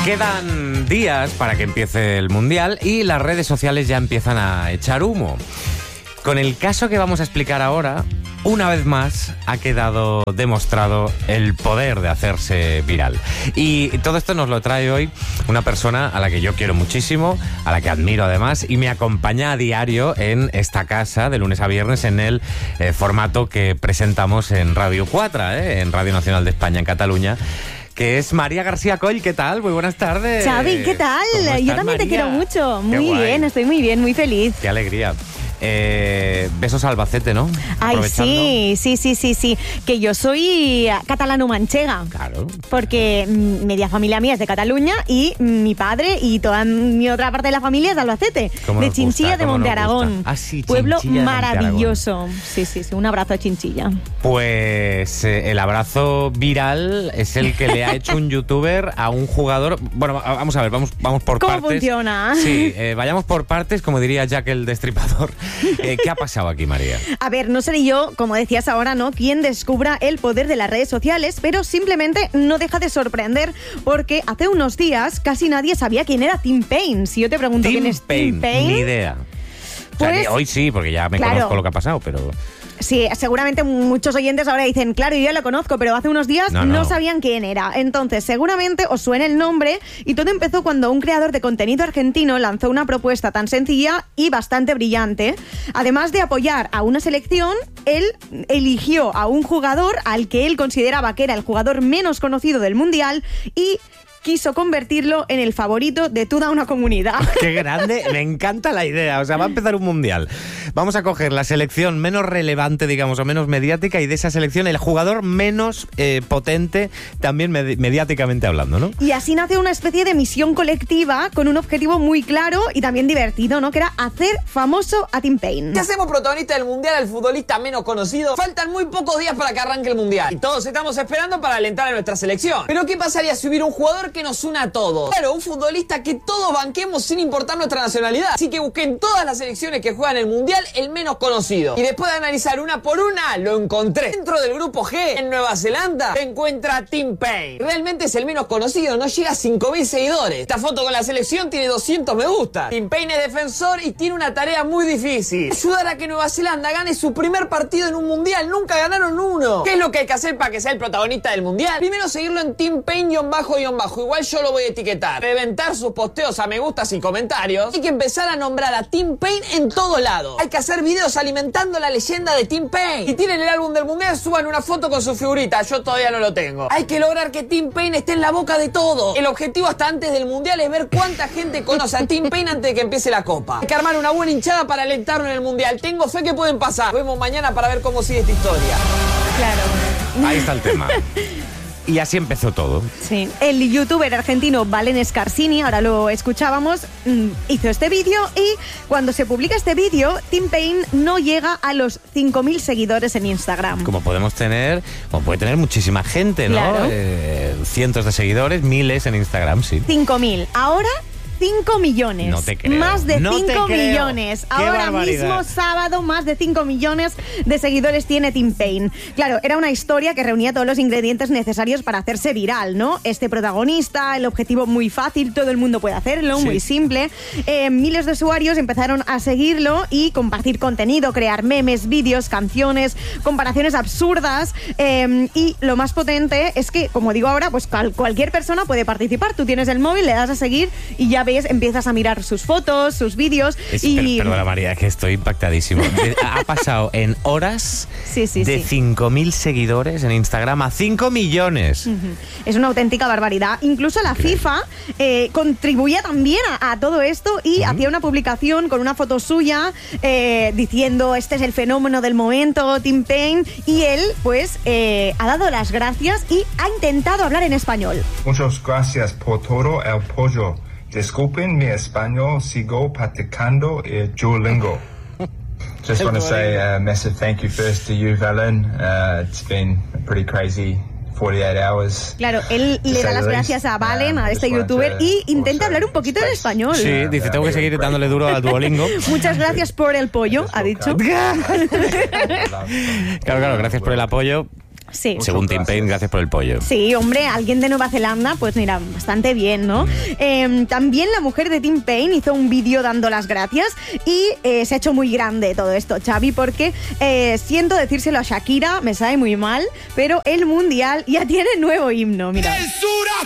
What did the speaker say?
Quedan días para que empiece el Mundial y las redes sociales ya empiezan a echar humo. Con el caso que vamos a explicar ahora, una vez más ha quedado demostrado el poder de hacerse viral. Y todo esto nos lo trae hoy una persona a la que yo quiero muchísimo, a la que admiro además, y me acompaña a diario en esta casa, de lunes a viernes, en el formato que presentamos en Radio 4, en Radio Nacional de España, en Cataluña, que es María García Coll. ¿Qué tal? Muy buenas tardes. Xavi, ¿qué tal? Yo también, María? Te quiero mucho. Muy bien, estoy muy bien, muy feliz. Qué alegría. Besos a Albacete, ¿no? Ay, sí. Que yo soy catalano-manchega. Claro. Porque media familia mía es de Cataluña y mi padre y toda mi otra parte de la familia es de Albacete. De Chinchilla de Monte Aragón. Ah, sí, pueblo Chinchilla maravilloso. Sí. Un abrazo a Chinchilla. Pues el abrazo viral es el que le ha hecho un youtuber a un jugador. Bueno, vamos a ver, vamos por ¿Cómo partes. ¿Cómo funciona? Sí, vayamos por partes, como diría Jack el Destripador. ¿Qué ha pasado aquí, María? A ver, no seré yo, como decías ahora, ¿no?, quien descubra el poder de las redes sociales, pero simplemente no deja de sorprender porque hace unos días casi nadie sabía quién era Tim Paine. Si yo te pregunto quién es Tim Paine... Ni idea. Pues, o sea, hoy sí, porque ya me conozco lo que ha pasado, pero... Sí, seguramente muchos oyentes ahora dicen, claro, yo ya lo conozco, pero hace unos días no sabían quién era. Entonces, seguramente os suena el nombre y todo empezó cuando un creador de contenido argentino lanzó una propuesta tan sencilla y bastante brillante. Además de apoyar a una selección, él eligió a un jugador al que él consideraba que era el jugador menos conocido del Mundial y quiso convertirlo en el favorito de toda una comunidad. ¡Qué grande! Me encanta la idea. O sea, va a empezar un mundial. Vamos a coger la selección menos relevante, digamos, o menos mediática, y de esa selección el jugador menos potente, también mediáticamente hablando, ¿no? Y así nace una especie de misión colectiva con un objetivo muy claro y también divertido, ¿no?, que era hacer famoso a Tim Paine. ¿Qué hacemos protagonista del mundial al futbolista menos conocido? Faltan muy pocos días para que arranque el mundial y todos estamos esperando para alentar a nuestra selección. Pero ¿qué pasaría si hubiera un jugador que nos una a todos? Claro, un futbolista que todos banquemos sin importar nuestra nacionalidad. Así que busqué en todas las selecciones que juegan el mundial el menos conocido. Y después de analizar una por una, lo encontré. Dentro del grupo G, en Nueva Zelanda, se encuentra Tim Paine. Realmente es el menos conocido, no llega a 5.000 seguidores. Esta foto con la selección tiene 200 me gusta. Tim Paine es defensor y tiene una tarea muy difícil: ayudar a que Nueva Zelanda gane su primer partido en un mundial. Nunca ganaron uno. ¿Qué es lo que hay que hacer para que sea el protagonista del mundial? Primero, seguirlo en Tim Paine__. Igual yo lo voy a etiquetar. Reventar sus posteos a me gustas y comentarios. Hay que empezar a nombrar a Tim Paine en todo lado. Hay que hacer videos alimentando la leyenda de Tim Paine. Si tienen el álbum del mundial, suban una foto con su figurita. Yo todavía no lo tengo. Hay que lograr que Tim Paine esté en la boca de todo. El objetivo hasta antes del mundial es ver cuánta gente conoce a Tim Paine antes de que empiece la copa. Hay que armar una buena hinchada para alentarlo en el mundial. Tengo fe que pueden pasar. Nos vemos mañana para ver cómo sigue esta historia. Claro. Ahí está el tema. Y así empezó todo. Sí. El youtuber argentino Valen Scarsini, ahora lo escuchábamos, hizo este vídeo y cuando se publica este vídeo, Tim Paine no llega a los 5.000 seguidores en Instagram. Como puede tener muchísima gente, ¿no? Claro. Cientos de seguidores, miles en Instagram, sí. 5.000. Ahora 5 millones. No te creo. Más de no 5 millones. Ahora mismo, sábado, más de 5 millones de seguidores tiene Tim Paine. Claro, era una historia que reunía todos los ingredientes necesarios para hacerse viral, ¿no? Este protagonista, el objetivo muy fácil, todo el mundo puede hacerlo, muy simple. Miles de usuarios empezaron a seguirlo y compartir contenido, crear memes, vídeos, canciones, comparaciones absurdas. Y lo más potente es que, como digo ahora, pues cualquier persona puede participar. Tú tienes el móvil, le das a seguir y ya ves, empiezas a mirar sus fotos, sus vídeos y... Perdona, María, que estoy impactadísimo. Ha pasado en horas de 5.000 seguidores en Instagram a 5 millones. Es una auténtica barbaridad. Incluso la FIFA contribuía también a todo esto y hacía una publicación con una foto suya diciendo este es el fenómeno del momento, Tim Paine, y él pues ha dado las gracias y ha intentado hablar en español. Muchas gracias por todo el apoyo. Disculpen mi español, sigo practicando el Duolingo. Just want to say a massive thank you first to you, Valen. It's been a pretty crazy 48 hours. Claro, él le da las gracias a Valen, a este youtuber, y intenta hablar un poquito en español. Sí, dice, tengo que seguir dándole duro al Duolingo. Muchas gracias por el pollo, ha dicho. Claro, gracias por el apoyo. Sí. Según Tim Payne, gracias por el pollo. Sí, hombre, alguien de Nueva Zelanda, pues mira, bastante bien, ¿no? También la mujer de Tim Payne hizo un vídeo dando las gracias y se ha hecho muy grande todo esto, Xavi, porque siento decírselo a Shakira, me sabe muy mal, pero el Mundial ya tiene nuevo himno, mira.